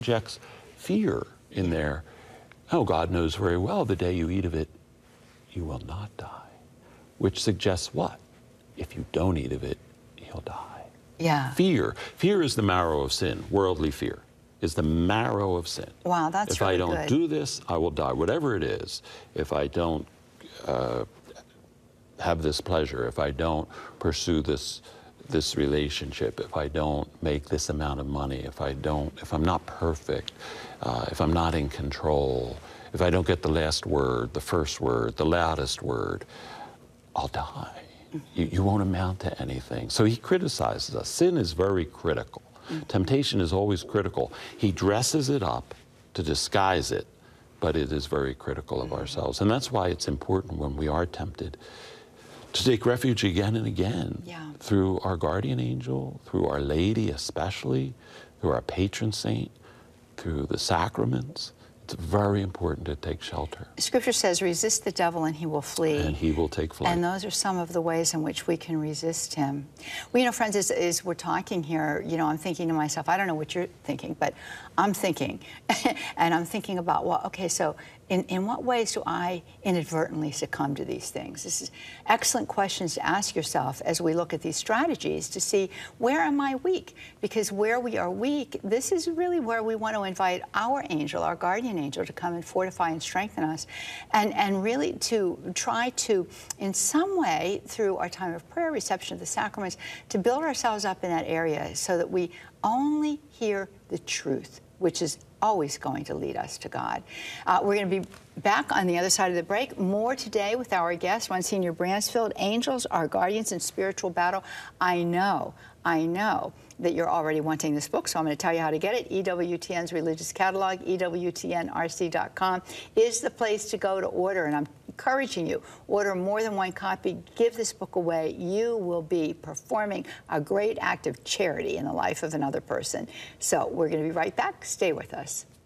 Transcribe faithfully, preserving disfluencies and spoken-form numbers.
injects fear in there. Oh, God knows very well the day you eat of it, you will not die. Which suggests what? If you don't eat of it, you'll die. Yeah. Fear. Fear is the marrow of sin. Worldly fear is the marrow of sin. Wow, that's If really I don't good. do this, I will die. Whatever it is, if I don't uh, have this pleasure, if I don't pursue this this relationship, if I don't make this amount of money, if I don't, if I'm not perfect, uh, if I'm not in control, if I don't get the last word, the first word, the loudest word, I'll die. You, you won't amount to anything. So he criticizes us. Sin is very critical. Mm-hmm. Temptation is always critical. He dresses it up to disguise it, but it is very critical of mm-hmm. ourselves. And that's why it's important when we are tempted to take refuge again and again yeah. through our guardian angel, through Our Lady especially, through our patron saint, through the sacraments. It's very important to take shelter. Scripture says, resist the devil and he will flee. And he will take flight. And those are some of the ways in which we can resist him. Well, you know, friends, as, as we're talking here, you know, I'm thinking to myself, I don't know what you're thinking, but I'm thinking. And I'm thinking about, well, okay, so in, in what ways do I inadvertently succumb to these things? This is excellent questions to ask yourself as we look at these strategies to see, where am I weak? Because where we are weak, this is really where we want to invite our angel, our guardian angel, to come and fortify and strengthen us, and, and really to try to, in some way, through our time of prayer, reception of the sacraments, to build ourselves up in that area so that we only hear the truth, which is always going to lead us to God. Uh, we're going to be back on the other side of the break. More today with our guest, Monsignor Bransfield, Angels, Our Guardians in Spiritual Battle. I know, I know that you're already wanting this book, so I'm going to tell you how to get it. E W T N's Religious Catalog, E W T N R C dot com is the place to go to order, and I'm encouraging you, order more than one copy, give this book away. You will be performing a great act of charity in the life of another person. So we're going to be right back. Stay with us.